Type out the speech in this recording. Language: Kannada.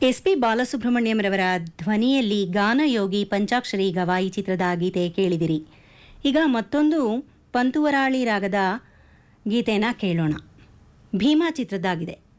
ಎಸ್ಪಿ ಬಾಲಸುಬ್ರಹ್ಮಣ್ಯಂರವರ ಧ್ವನಿಯಲ್ಲಿ ಗಾನಯೋಗಿ ಪಂಚಾಕ್ಷರಿ ಗವಾಯಿ ಚಿತ್ರದ ಗೀತೆ ಕೇಳಿದಿರಿ. ಈಗ ಮತ್ತೊಂದು ಪಂತುವರಾಳಿ ರಾಗದ ಗೀತೆನ ಕೇಳೋಣ. ಭೀಮಾ ಚಿತ್ರದಾಗಿದೆ.